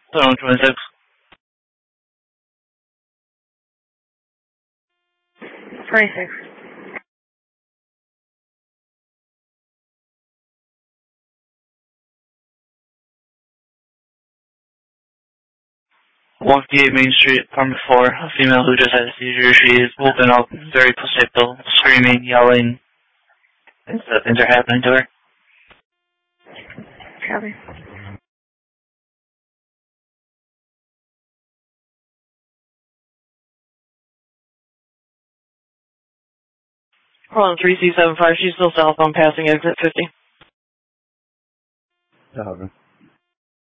Zone 26. 26. Walk 58 Main Street, apartment 4. A female who just had a seizure. She is woken up, very perceptible, screaming, yelling. Things are happening to her. Copy. Hold on, 3C75. She's still southbound passing exit 50. Copy.